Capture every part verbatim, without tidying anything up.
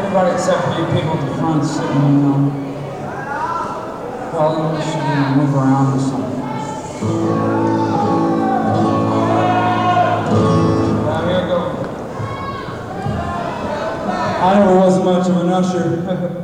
Everybody except for you people at the front sitting, you know. Well, you should, you know, move around or something. Now here we go. I never was much of an usher.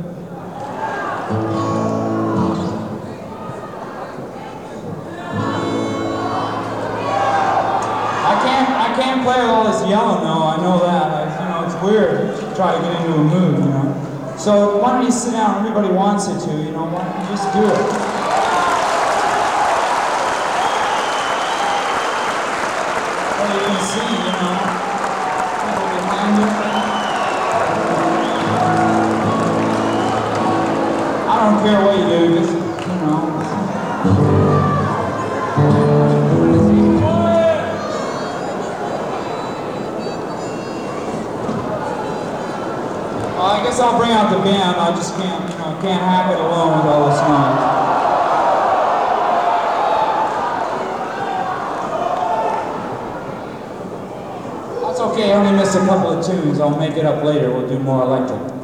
I can't play with all this yelling though, I know that. I, you know, it's weird to try to get into a mood, you know. So why don't you sit down? Everybody wants you to, you know, why don't you just do it? Well, you can see, you know, people behind you. I don't care what you do, just, you know. I guess I'll bring out the band. I just can't, you know, can't hack it alone with all this noise. That's okay. I only missed a couple of tunes. I'll make it up later. We'll do more electric.